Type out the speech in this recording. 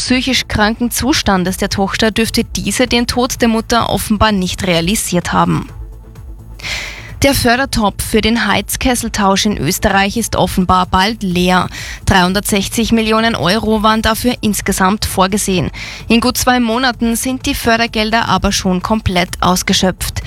psychisch kranken Zustandes der Tochter dürfte diese den Tod der Mutter offenbar nicht realisiert haben. Der Fördertopf für den Heizkesseltausch in Österreich ist offenbar bald leer. 360 Millionen Euro waren dafür insgesamt vorgesehen. In gut 2 Monaten sind die Fördergelder aber schon komplett ausgeschöpft.